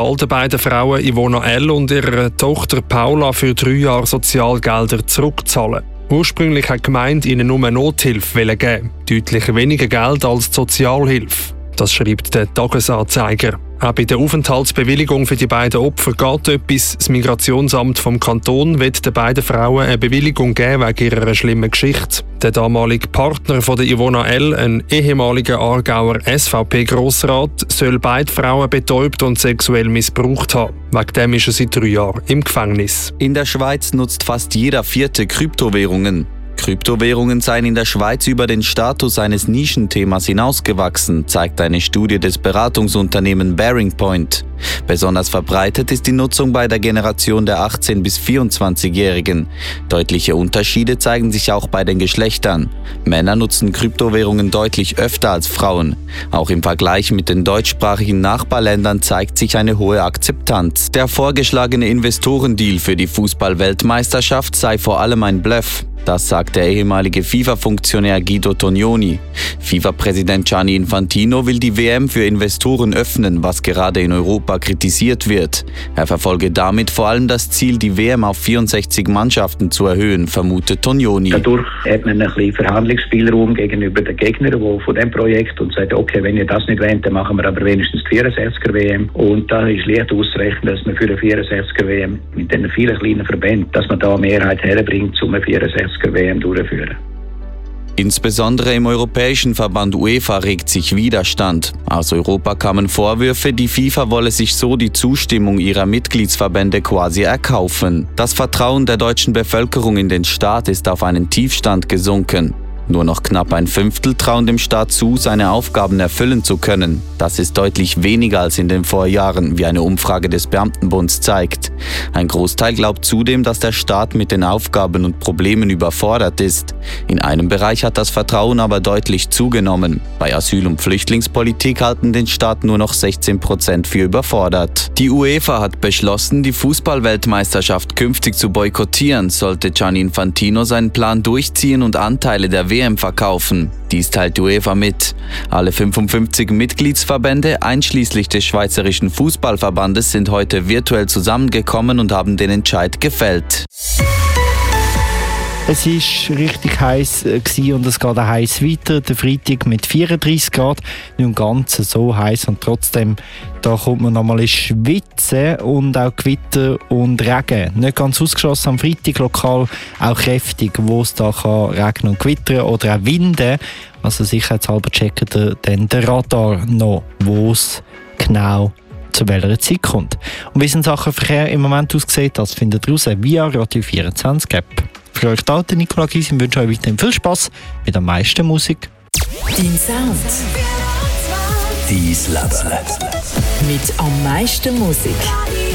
Den beiden Frauen Ivona L. und ihrer Tochter Paula für 3 Jahre Sozialgelder zurückzahlen. Ursprünglich hat die Gemeinde ihnen nur Nothilfe geben, deutlich weniger Geld als die Sozialhilfe. Das schreibt der Tagesanzeiger. Auch bei der Aufenthaltsbewilligung für die beiden Opfer geht etwas. Das Migrationsamt vom Kanton wird den beiden Frauen eine Bewilligung geben wegen ihrer schlimmen Geschichte. Der damalige Partner von der Ivona L., ein ehemaliger Aargauer SVP-Grossrat, soll beide Frauen betäubt und sexuell missbraucht haben. Wegen dem ist er seit 3 Jahren im Gefängnis. In der Schweiz nutzt fast jeder Vierte Kryptowährungen. Kryptowährungen seien in der Schweiz über den Status eines Nischenthemas hinausgewachsen, zeigt eine Studie des Beratungsunternehmens Bearing Point. Besonders verbreitet ist die Nutzung bei der Generation der 18- bis 24-Jährigen. Deutliche Unterschiede zeigen sich auch bei den Geschlechtern. Männer nutzen Kryptowährungen deutlich öfter als Frauen. Auch im Vergleich mit den deutschsprachigen Nachbarländern zeigt sich eine hohe Akzeptanz. Der vorgeschlagene Investorendeal für die Fußball-Weltmeisterschaft sei vor allem ein Bluff. Das sagt der ehemalige FIFA-Funktionär Guido Tognoni. FIFA-Präsident Gianni Infantino will die WM für Investoren öffnen, was gerade in Europa kritisiert wird. Er verfolge damit vor allem das Ziel, die WM auf 64 Mannschaften zu erhöhen, vermutet Tognoni. Dadurch hat man ein bisschen Verhandlungsspielraum gegenüber den Gegnern von diesem Projekt und sagt, okay, wenn ihr das nicht wollt, dann machen wir aber wenigstens die 64er WM. Und da ist leicht auszurechnen, dass man für eine 64er WM mit den vielen kleinen Verbänden, dass man da eine Mehrheit herbringt, um eine 64er WM durchzuführen. Insbesondere im Europäischen Verband UEFA regt sich Widerstand. Aus Europa kamen Vorwürfe, die FIFA wolle sich so die Zustimmung ihrer Mitgliedsverbände quasi erkaufen. Das Vertrauen der deutschen Bevölkerung in den Staat ist auf einen Tiefstand gesunken. Nur noch knapp ein Fünftel trauen dem Staat zu, seine Aufgaben erfüllen zu können. Das ist deutlich weniger als in den Vorjahren, wie eine Umfrage des Beamtenbunds zeigt. Ein Großteil glaubt zudem, dass der Staat mit den Aufgaben und Problemen überfordert ist. In einem Bereich hat das Vertrauen aber deutlich zugenommen. Bei Asyl- und Flüchtlingspolitik halten den Staat nur noch 16% für überfordert. Die UEFA hat beschlossen, die Fußball-Weltmeisterschaft künftig zu boykottieren, sollte Gianni Infantino seinen Plan durchziehen und Anteile der WM verkaufen. Dies teilt die UEFA mit. Alle 55 Mitgliedsverbände, einschließlich des Schweizerischen Fußballverbandes, sind heute virtuell zusammengekommen und haben den Entscheid gefällt. Es war richtig heiß und es geht auch heiß weiter. Der Freitag mit 34 Grad, nicht im Ganzen so heiß und trotzdem da kommt man nochmal ins Schwitzen und auch Gewitter und Regen. Nicht ganz ausgeschlossen am Freitag lokal auch kräftig, wo es da kann regnen und gewittern oder auch winden. Also sicherheitshalber checken dann den Radar noch, wo es genau zu welcher Zeit kommt. Und wie es in Sachen Verkehr im Moment aussieht, das findet ihr raus via Radio 24 App. Für euch da, Nicola Gysi, wünsche euch weiterhin viel Spass mit am meisten Musik. Dein Sound. Dein Leben. Mit am meisten Musik.